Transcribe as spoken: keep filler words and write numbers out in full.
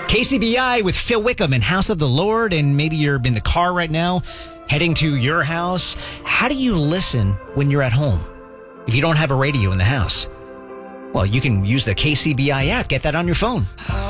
K C B I with Phil Wickham and House of the Lord, and maybe you're in the car right now heading to your house. How do you listen when you're at home if you don't have a radio in the house? Well, you can use the K C B I app. Get that on your phone.